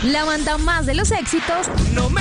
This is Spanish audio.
La banda más de los éxitos. No me